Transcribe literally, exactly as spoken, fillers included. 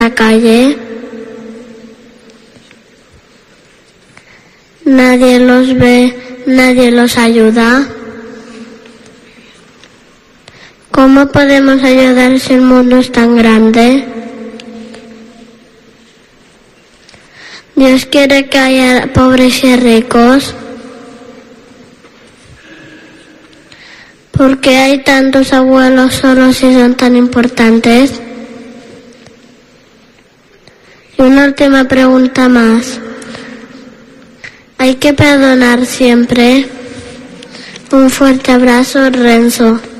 la calle. Nadie los ve, nadie los ayuda. ¿Cómo podemos ayudar si el mundo es tan grande? Dios quiere que haya pobres y ricos. ¿Por qué hay tantos abuelos solos y son tan importantes? Y una última pregunta más. ¿Hay que perdonar siempre? Un fuerte abrazo, Renzo.